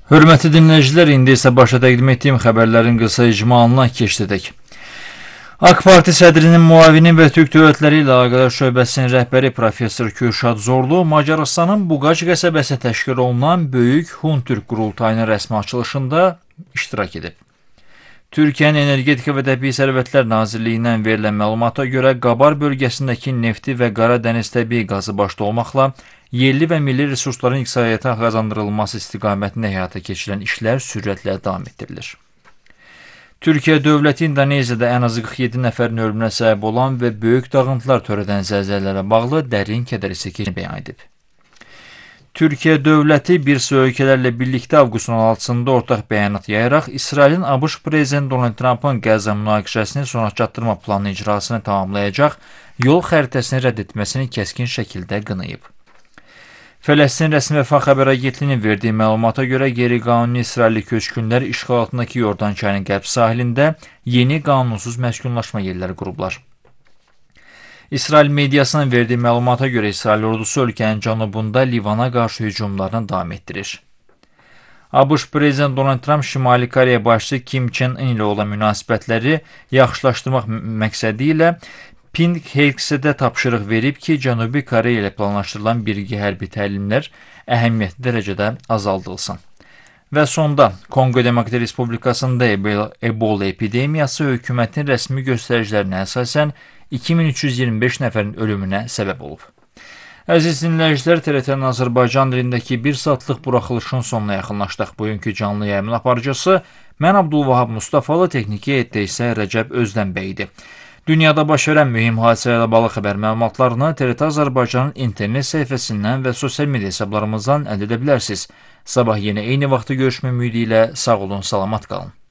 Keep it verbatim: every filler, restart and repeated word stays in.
Hörmətli dinləyicilər, indi isə başa təqdim etdiyim xəbərlərin qısa icmalına keçdik. AK Parti sədrinin müavini və Türk dövlətləri ilə əlaqədar şöbəsinin rəhbəri Professor Kürşad Zorlu Macarıstanın Buqac qəsəbəsi təşkil olunan Böyük Hun-Türk qurultayının rəsmi açılışında iştirak edib. Türkiyənin Energetika və Təbii Sərvətlər Nazirliyindən verilən məlumata görə Qabar bölgəsindəki nefti və Qara Dəniz təbii qazı başda olmaqla yerli və milli resursların iqtisadiyyata qazandırılması istiqamətində həyata keçirilən işlər sürətlə davam etdirilir. Türkiyə dövləti İndoneziyada ən azı qırx yeddi nəfərin ölümünə səbəb olan və böyük dağıntılar törədən zəlzələlərə bağlı dərin kədər çəkdiyini bəyan edib. Türkiyə dövləti bir sıra ölkələrlə birlikdə avqustun on altısında ortaq bəyanat yayaraq İsrailin ABŞ prezidenti Donald Trumpın Qəzza münaqişəsini sona çatdırma planı icrasını tamamlayacaq yol xəritəsini rədd etməsini kəskin şəkildə qınayıb. Fələstin rəsmi Vəfa xəbər agentliyinin verdiyi məlumata görə qeyri-qanuni İsrailli köçkünlər işğal altındakı Yordan çayının qərb sahilində yeni qanunsuz məskunlaşma yerləri qurublar. İsrail mediasının verdiyi məlumata görə İsrail ordusu ölkənin cənubunda Livana qarşı hücumlarını davam etdirir. ABŞ prezidenti Donald Trump Şimali Koreya başçısı Kim Chen-in ilə olan münasibətləri yaxşılaşdırmaq məqsədi ilə Pinkhexedə tapşırıq verib ki, Cənubi Koreya ilə planlaşdırılan birgə hərbi təlimlər əhəmiyyətli dərəcədə azaldılsın. Və sonda Konqo Demokratik Respublikasında Ebola epidemiyası hökumətin rəsmi göstəricilərinə əsasən iki min üç yüz iyirmi beş nəfərin ölümünə səbəb olub. Əziz dinləyicilər, T R T-nin Azərbaycan dilindəki bir saatlıq buraxılışın sonuna yaxınlaşdıq. Bugünkü canlı yayımın aparıcısı mən Abdulvahab Mustafalı, texniki heyətdə isə Rəcəb Özdənbəy idi. Dünyada baş verən mühüm hadisələrlə bağlı xəbər məlumatlarını T R T Azərbaycanın internet səhifəsindən və sosial media hesablarımızdan əldə edə bilərsiniz. Sabah yenə eyni vaxtda görüşmə ümidi ilə sağ olun, salamat qalın.